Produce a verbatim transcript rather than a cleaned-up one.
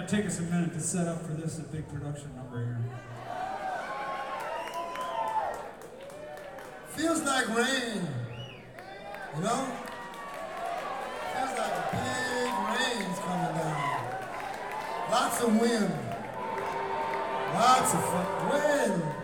take us a minute to set up for this, a big production number here. Feels like rain, you know? Feels like big rain's coming down. Lots of wind. Lots of fun. Wind.